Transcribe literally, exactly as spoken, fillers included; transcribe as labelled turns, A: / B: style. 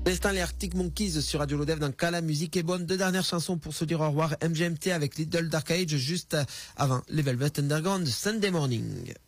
A: L'instant, les Arctic Monkeys sur Radio Lodève dans Quand la musique est bonne. Deux dernières chansons pour se dire au revoir. M G M T avec Little Dark Age juste avant les Velvet Underground Sunday Morning.